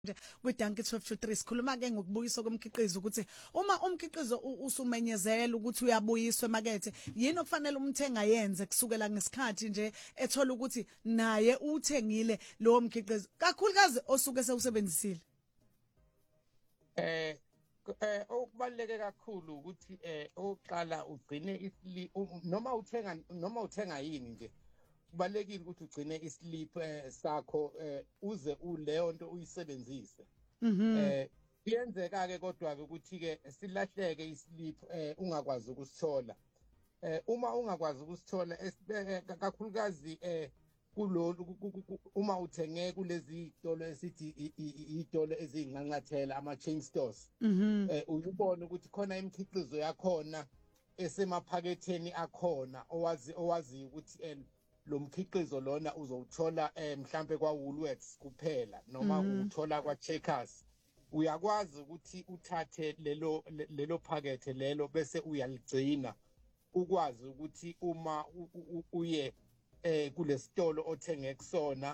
nje kwiDunky 1223 sikhuluma ke ngokubuyiswa komkhiqizo ukuthi uma umkhiqizo usumenyezela ukuthi uyabuyiswa emakethe yini okufanele umthengi ayenze kusukela ngesikhathi nje ethola ukuthi naye uthengile lowo mkhiqizo kakhulukazi osuke sewusebenzisile. Okubaluleke kakhulu ukuthi oqala ugcine noma uthenga yini nje kubalekile ukuthi ugcine islip sakho uze uleyo nto uyisebenzise. Kuyenzeka ke kodwa ke ukuthi ke silahleke islip ungakwazi ukusithola. Uma ungakwazi ukusithola kakhulukazi kulolu uma uthenge kulezi izitolo esithi izitolo ezinganqathela ama chain stores uyibona ukuthi khona imikhiqizo yakhona esemaphaketheni akhona owazi ukuthi lo mkhiqizo lona uzowuthola mhlambe kwa Woolworths kuphela noma uthola kwa Checkers. Uyakwazi ukuthi uthathe lelo phakethe lelo bese uyaligcina ukwazi ukuthi uma uye kulesitolo othenge kusona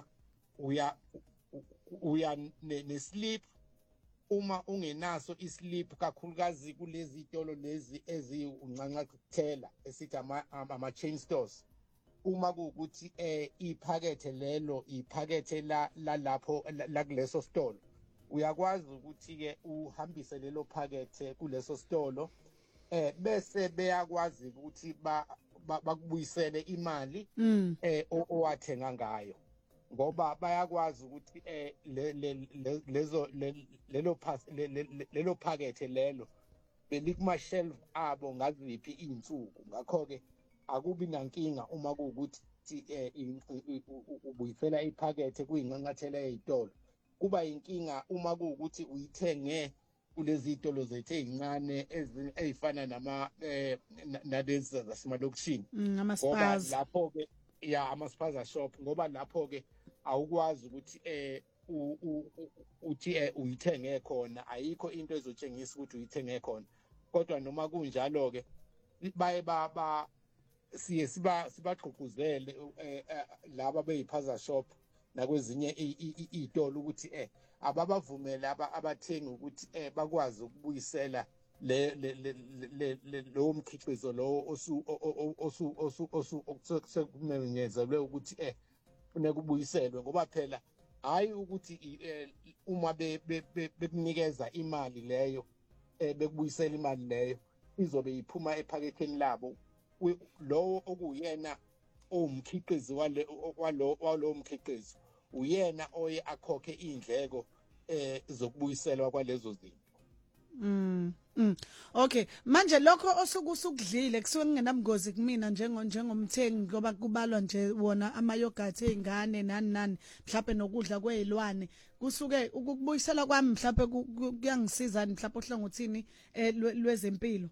uya neslip. Uma ungenaso islip kakhulukazi kulezi izitolo lezi eziuncancathela esithi ama chain stores, uma kuukuthi iphakethe lelo iphakethe lapho la kuleso stolo, uyakwazi ukuthi ke uhambise lelo phakethe kuleso stolo bese beyakwazi ukuthi bakubuyisele imali owathenga ngayo, ngoba bayakwazi ukuthi lelo phakethe lelo belikuma shelf abo ngaziphi izinsuku. Ngakho ke akubi nankinga uma kuukuthi ubuyisela iphakethe kuyinqanqathela ezitolo. Kuba inkinga uma kuukuthi uyithenge kulezi izitolo zethu ezincane ezifana nalezi zasemalokishini, ngoba lapho ke ama-spaza shop, ngoba lapho ke awukwazi ukuthi uthi uyithenge khona, ayikho into ezotshengisa ukuthi uyithenge khona. Kodwa noma kunjalo ke baye siye sibagqugquzele laba beyipaza shop nakwezinye izitolo ukuthi ababavumele abathengi ukuthi bakwazi ukubuyisela lo mkhiqizo lo osekumenyezelwe ukuthi funeka ubuyiselwe, ngoba phela hayi ukuthi uma bekunikeza imali leyo bekubuyisela imali leyo izobe iphuma ephaketheni labo. Lowo okuyena omkhiqizi walo mkhiqizo uyena oye akhokhe indleko zokubuyiselwa kwalezo zinto. Okay, manje lokho osuke usukudlile kusuke kungenamngozi kumina njengomthengi, ngoba kubalwa nje wona ama-yogurt ezingane nani mhlawumbe nokudla kwezilwane, kusuke ukubuyisela kwami mhlawumbe kuyangisiza mhlawumbe ohlangothini lwezempilo.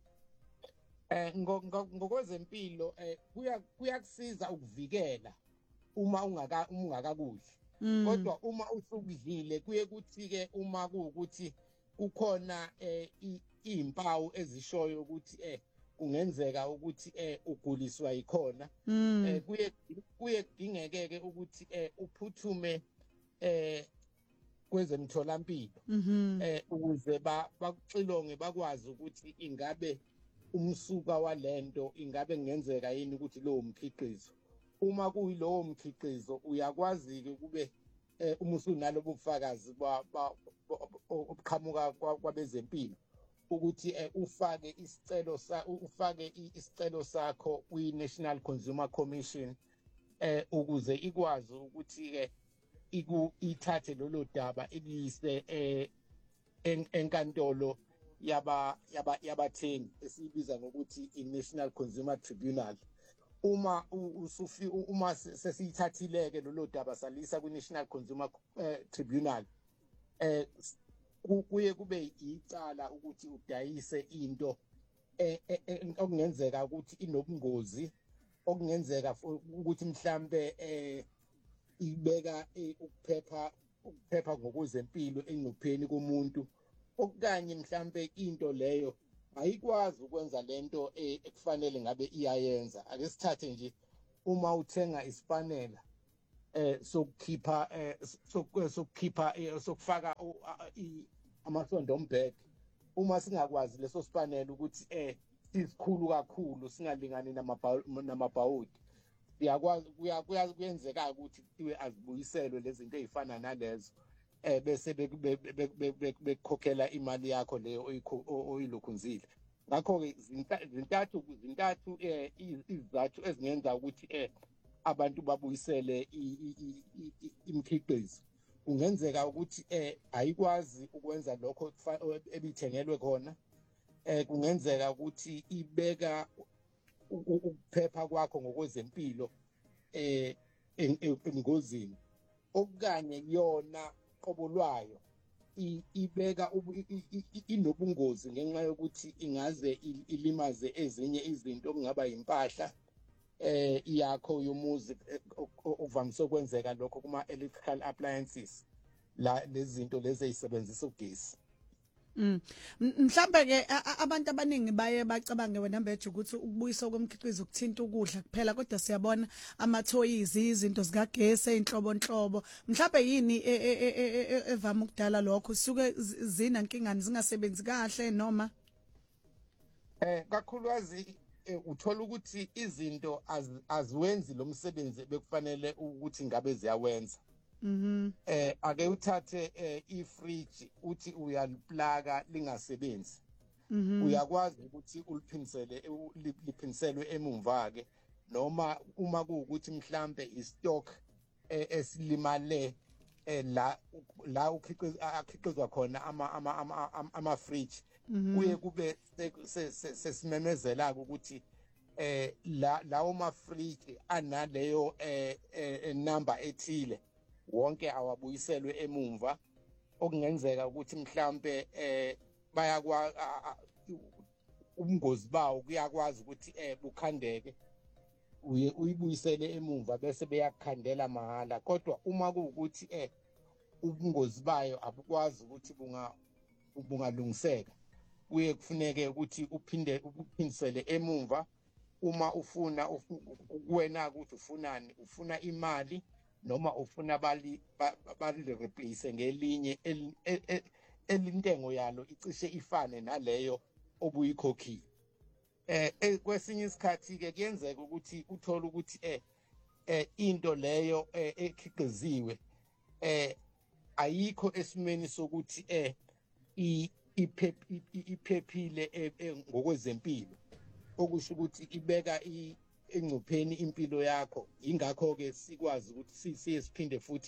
Ngokwezempilo kuyakusiza ukuvikela uma ungakakudli, kodwa uma usukudlile kuye kuthi ke uma kuukuthi kukhona izimpawu ezishoyo ukuthi kungenzeka ukuthi uguliswa yikhona, kuye kudingeke ukuthi uphuthume kwezemtholampilo ukuze bakuxilonge bakwazi ukuthi ingabe umsuka walento ingabe kungenzeka yini ukuthi lowo mkhiqizo. Uma kuyilowo mkhiqizo uyakwazi ke kube uma usunalobo bufakazi obuqhamuka kwabezempilo ukuthi ufake isicelo sakho kwi-National Consumer Commission ukuze ikwazi ukuthi ke ithathe lolo daba ilise enkantolo yabathengi esibiza ngokuthi i-National Consumer Tribunal. Uma sesiyithathileke lolo daba salisa kwi-National Consumer Tribunal, kuye kube icala ukuthi udayise into okungenzeka ukuthi inobungozi, okungenzeka ukuthi mhlambe ibeka ukuphepha ngokwezempilo engcupheni komuntu, okanye mhlambe into leyo ayikwazi ukwenza lento ekufanele ngabe iyayenza. Ake sithathe nje uma uthenga isipanela sokukhipha sokufaka amasondo ombhede uma singakwazi leso sipanel ukuthi sisikhulu kakhulu singalingani namabhawudi siyakwazi kuyenzeka ukuthi kuthiwe azibuyiselwe lezi zinto ezifana nalezo bese bekukhokhela imali yakho leyo oyilokhunzile ngakho ke zintathu izizathu ezingenza ukuthi abantu babuyisele imikhiqizo kungenzeka ukuthi ayikwazi ukwenza lokho ebithengelwe khona kungenzeka ukuthi ibeka ukuphepha kwakho ngokwezempilo engozini okanye yona qobo lwayo ibeka inobungozi ngenxa yokuthi ingaze ilimaze ezinye izinto okungaba impahla yakho yomuzi okuvamise ukwenzeka lokho kuma electrical appliances la lezi zinto lezi ezisebenzisa ugesi. Mhlambe ke abantu abaningi baye bacabange wena Mbeje ukuthi ukubuyiswa kwemikhiqizo ukuthinta ukudla kuphela kodwa siyabona amathoyizi izinto zikagesi einhlobonhlobo mhlambe yini evama ukudala lokho suke zina inkingani zingasebenzi kahle noma kakhulukazi uthola ukuthi izinto aziwenzi lo msebenzi bekufanele ukuthi ngabe ziyawenza. Ake uthathe ifridge uthi uyaliplaka lingasebenzi. Uyakwazi ukuthi liphiniselwe emumva ke noma uma kuukuthi mhlambe istock esilimale la ukhiqizwa khona ama fridge kuye kube sesimemezela ukuthi lawo ma fridge analeyo number ethile wonke awabuyiselwe emumva okungenzeka ukuthi mhlambe ubungozi bawo kuyakwazi ukuthi bukhandeke uyibuyisele emumva bese beyakhandela mahala kodwa uma kuukuthi ubungozi bayo abukwazi ukuthi bungalungiseka kuye kufuneke ukuthi uphindisele emumva uma ufuna wena ukuthi ufunani ufuna imali noma ufuna bali replace ngelinye elintengo yalo icishe ifane naleyo obuyikhokhile kwesinye isikhathi ke kuyenzeka ukuthi uthola ukuthi into leyo ekhiqiziwe ayikho esimeni sokuthi iphephile ngokwezempilo okusho ukuthi ibeka engcupheni impilo yakho ingakho ke sikwazi ukuthi siphinde futhi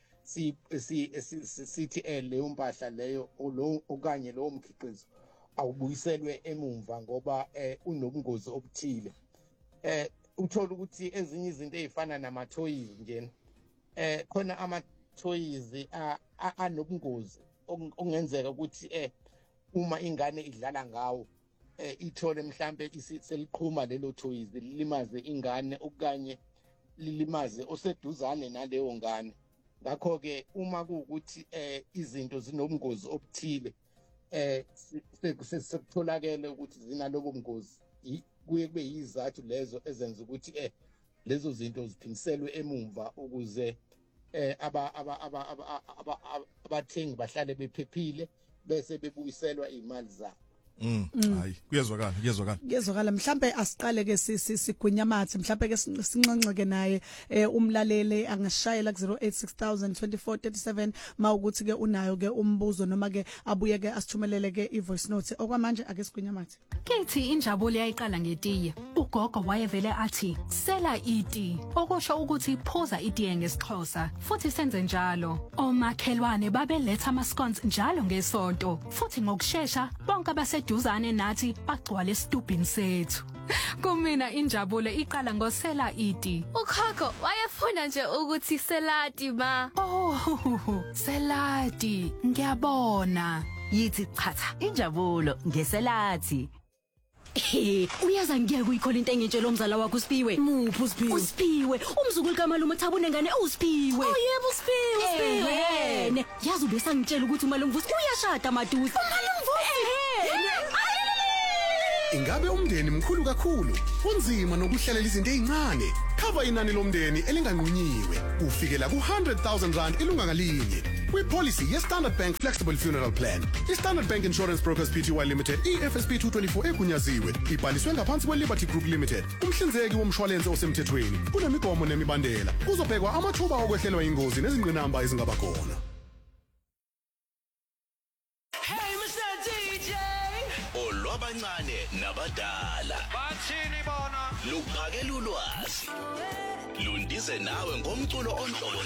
sithi leyo mpahla leyo okanye lowo mkhiqizo awubuyiselwe emumva ngoba unobungozi obuthile uthola ukuthi ezinye izinto ezifana namathoyizi njena khona amathoyizi anobungozi okungenzeka ukuthi uma ingane idlala ngawo ithole mhlambe seliqhuma lelo thoyizi lilimaze ingane okanye lilimaze oseduzane naleyo ngane ngakho ke uma kuukuthi izinto zinobungozi obuthile sekutholakele ukuthi zinalobo bungozi kuye kube yizathu lezo ezenza ukuthi lezo zinto ziphiniselwe emumva ukuze abathengi bahlale bephephile bese bebuyiselwa imali zabo. Hayi kuyezwakala mhlambe asiqale ke sigwinyamathe mhlambe ke sinxonxeke naye umlaleli angashayela ku 08602437 mawukuthi ke unayo ke umbuzo noma ke abuye ke asithumelele ke ivoice note okwamanje ake sigwinyamathe Kithi injabulo yayiqala ngetiye ugogo wayevele athi sela iti okusho ukuthi phuza itiye ngesixhosa futhi senze njalo omakhelwane babeletha ama scones njalo ngesonto futhi ngokusheshsha bonke abaseduzane nathi bagcwala esitubhini sethu kumina injabulo iqala ngosela iti ukhokho wayefuna nje ukuthi selati ma selati ngiyabona yithi chatha injabulo ngeselathi uyaza ngiye kuyikhola into engitshela umzala wakho uSiphiwe muphi uSiphiwe umzukulu kaMalume Thabo nengane uSiphiwe yebo uSiphiwe yazi ubesangitshela ukuthi uMalumvusi uyashada maduze uMalumvusi Ingabe umndeni mkhulu kakhulu? Kunzima nokuhlelela izinto ezincane. Cover inani lomndeni elinganqunyiwe. Ufikela ku100,000 rand ilunga ngalinye. Kwi-policy ye-Standard Bank Flexible Funeral Plan. I-Standard Bank Insurance Brokers Pty Limited, EFSP 224 egunyaziwe. Ibhaliswe ngaphansi kwe-Liberty Group Limited. Umhlinzeki womshwalense osemthethweni. Kunemigomo nemibandela. Kuzobhekwa amathuba okwehlelwa ingozi nezingqinamba ezingaba khona. Hey Mr. DJ! Olwabancane nabadala. Bathini bona? Luqhakelulwazi. Lundize nawe ngomculo onhlobonhlobo.